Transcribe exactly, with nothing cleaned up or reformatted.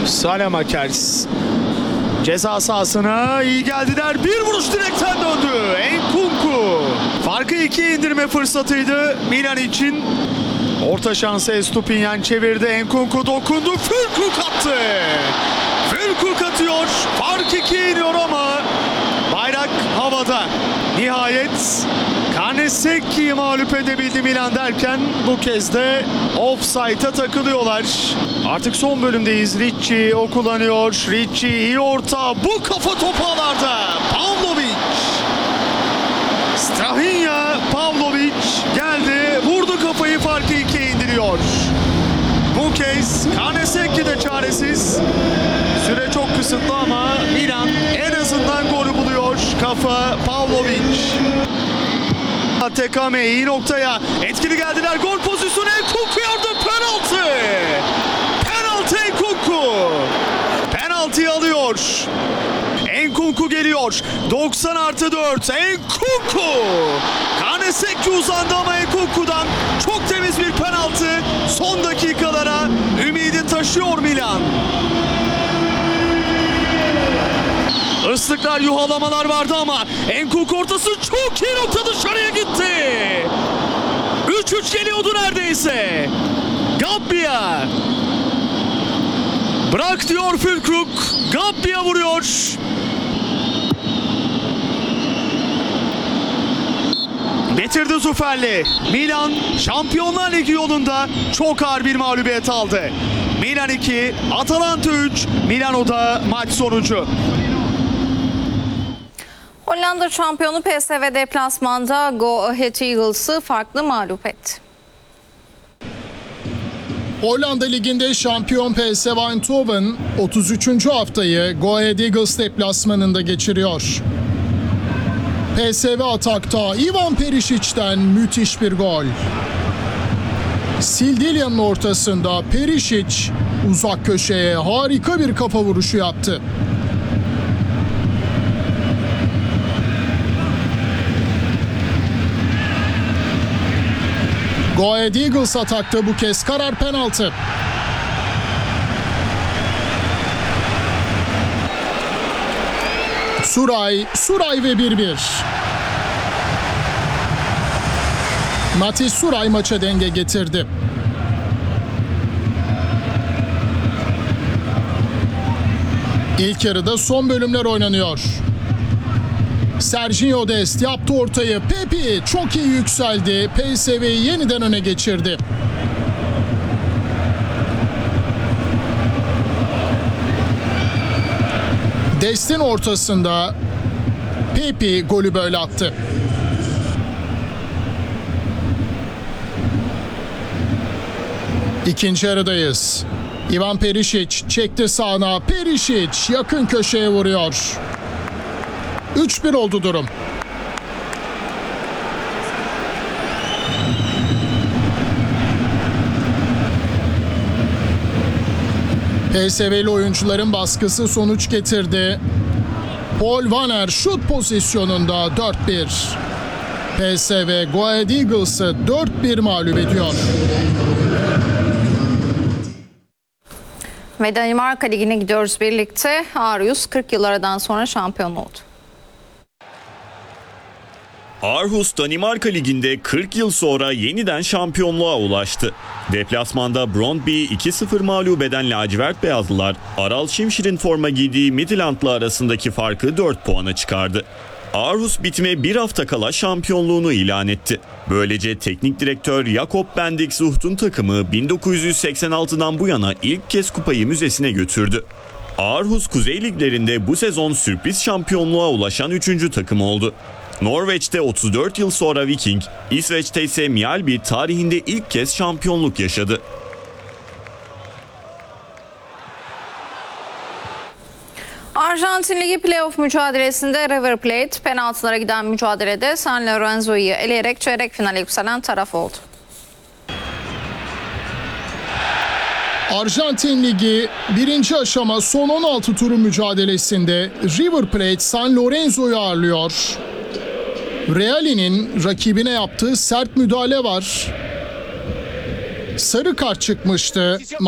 Salamakers ceza sahasına iyi geldiler. Bir vuruş direkten döndü. Nkunku. Farkı ikiye indirme fırsatıydı Milan için. Orta şansı Estupiñán çevirdi. Nkunku dokundu. Füllkrug attı. Füllkrug atıyor. Fark ikiye iniyor ama bayrak havada. Nihayet Karnesekki'yi mağlup edebildi Milan derken bu kez de offside'a takılıyorlar. Artık son bölümdeyiz. Ricci o kullanıyor. Ricci iyi orta. Bu kafa topu ağlarda. Pavlovic. Strahinja Pavlovic geldi. Vurdu kafayı, farkı ikiye indiriyor. Bu kez Karnesekki de çaresiz. Süre çok kısıtlı ama Milan en azından golü buluyor. Kafa Pavlovic. Tekame iyi noktaya. Etkili geldiler. Gol pozisyonu. Nkunku yardı. Penaltı. Penaltı Nkunku. Penaltıyı alıyor. Nkunku geliyor. doksan artı dört. Nkunku. Karnesekki uzandı ama Nkunku'dan çok temiz bir penaltı. Son dakikalara ümidi taşıyor Milan. Islıklar, yuhalamalar vardı ama Nkunku ortası çok iyi nokta, dışarıya gitti. üç üç geliyordu neredeyse. Gabbia. Bırak diyor Füllkrug. Gabbia vuruyor. Getirdi Zuferli. Milan Şampiyonlar Ligi yolunda çok ağır bir mağlubiyet aldı. Milan iki, Atalanta üç. Milano'da maç sonucu. Hollanda şampiyonu P S V deplasmanda Go Ahead Eagles'ı farklı mağlup etti. Hollanda Ligi'nde şampiyon P S V Eindhoven otuz üçüncü haftayı Go Ahead Eagles deplasmanında geçiriyor. P S V atakta Ivan Perishic'ten müthiş bir gol. Sildilya'nın ortasında Perisic uzak köşeye harika bir kafa vuruşu yaptı. Go Ahead Eagles atakta bu kez karar penaltı. Suray, Suray ve bir bir. Matić Suray maça denge getirdi. İlk yarıda son bölümler oynanıyor. Serginho Dest yaptı ortayı. Pepi çok iyi yükseldi. P S V'yi yeniden öne geçirdi. Dest'in ortasında Pepi golü böyle attı. İkinci yarıdayız. Ivan Perisic çekti sağına. Perisic yakın köşeye vuruyor. üç bir oldu durum. P S V'li oyuncuların baskısı sonuç getirdi. Paul Wanner şut pozisyonunda dört bir. P S V Go Ahead Eagles'ı dört bir mağlup ediyor. Ve Danimarka Ligi'ne gidiyoruz birlikte. Aarhus kırk yıl aradan sonra şampiyon oldu. Aarhus Danimarka Ligi'nde kırk yıl sonra yeniden şampiyonluğa ulaştı. Deplasmanda Brøndby'yi iki sıfır mağlup eden lacivert beyazlılar, Aral Şimşir'in forma giydiği Midtjylland'la arasındaki farkı dört puana çıkardı. Aarhus bitime bir hafta kala şampiyonluğunu ilan etti. Böylece teknik direktör Jakob Bendik Zucht'un takımı bin dokuz yüz seksen altıdan bu yana ilk kez kupayı müzesine götürdü. Aarhus Kuzey Liglerinde bu sezon sürpriz şampiyonluğa ulaşan üçüncü takım oldu. Norveç'te otuz dört yıl sonra Viking, İsveç'te ise Mjällby tarihinde ilk kez şampiyonluk yaşadı. Arjantin Ligi playoff mücadelesinde River Plate penaltılara giden mücadelede San Lorenzo'yu eleyerek çeyrek finale yükselen taraf oldu. Arjantin Ligi birinci aşama son on altı turu mücadelesinde River Plate San Lorenzo'yu ağırlıyor. Real'in rakibine yaptığı sert müdahale var. Sarı kart çıkmıştı.